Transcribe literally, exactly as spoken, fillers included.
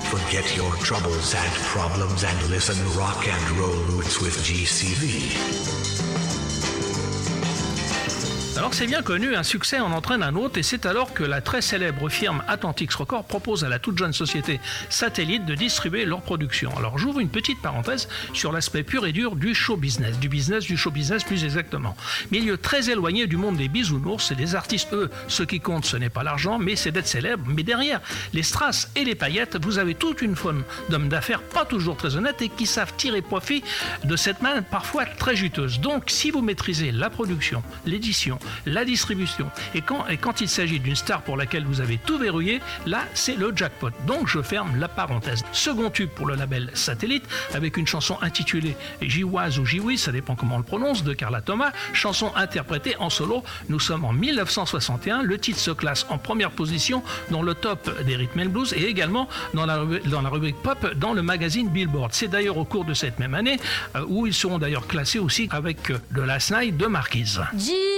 Forget your troubles and problems and listen rock and roll roots with G C V. Alors c'est bien connu, un succès en entraîne un autre et c'est alors que la très célèbre firme Atlantic Records propose à la toute jeune société Satellite de distribuer leur production. Alors j'ouvre une petite parenthèse sur l'aspect pur et dur du show business, du business, du show business plus exactement. Milieu très éloigné du monde des bisounours et des artistes, eux, ce qui compte ce n'est pas l'argent mais c'est d'être célèbre. Mais derrière les strass et les paillettes, vous avez toute une faune d'hommes d'affaires pas toujours très honnêtes et qui savent tirer profit de cette manne parfois très juteuse. Donc si vous maîtrisez la production, l'édition, la distribution. Et quand, et quand il s'agit d'une star pour laquelle vous avez tout verrouillé, là, c'est le jackpot. Donc, je ferme la parenthèse. Second tube pour le label Satellite, avec une chanson intitulée J-Waz ou J-Wiz, ça dépend comment on le prononce, de Carla Thomas, chanson interprétée en solo. Nous sommes en dix-neuf cent soixante et un. Le titre se classe en première position dans le top des rhythm and blues et également dans la, dans la rubrique pop dans le magazine Billboard. C'est d'ailleurs au cours de cette même année euh, où ils seront d'ailleurs classés aussi avec euh, The Last Night de Marquise. G-